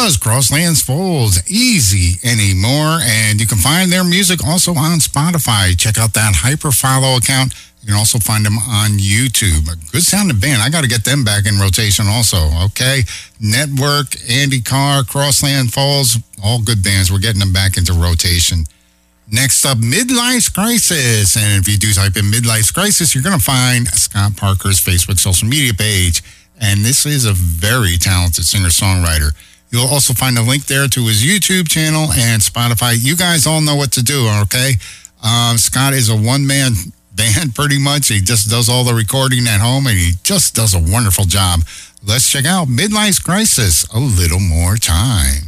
was Crosslands Falls, Easy Anymore. And you can find their music also on Spotify. Check out that Hyperfollow account. You can also find them on YouTube. A good sounding band. I got to get them back in rotation also, okay? Network, Andy Carr, Crossland Falls, all good bands. We're getting them back into rotation. Next up, Midlife Crisis. And if you do type in Midlife Crisis, you're going to find Scott Parker's Facebook social media page. And this is a very talented singer-songwriter. You'll also find a link there to his YouTube channel and Spotify. You guys all know what to do, okay? Scott is a one-man band pretty much. He just does all the recording at home, and he just does a wonderful job. Let's check out Midlife Crisis a little more time.